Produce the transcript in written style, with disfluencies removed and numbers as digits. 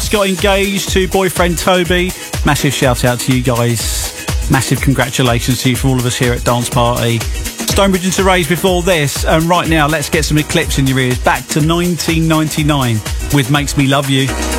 just got engaged to boyfriend Toby. Massive shout out to you guys. Massive congratulations to you from all of us here at Dance Party. Stonebridge and Therese before this, and right now let's get some Eclipse in your ears. Back to 1999 with Makes Me Love You.